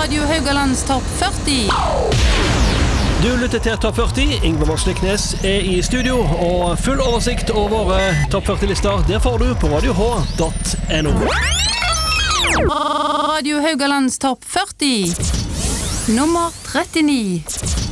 Radio Haugalands Topp 40. Du lytter til Topp 40. Yngve Morsliknes i studio, og full oversikt over Topp 40-lister, det får du på radioh.no. Radio Haugalands Topp 40. Nummer 39.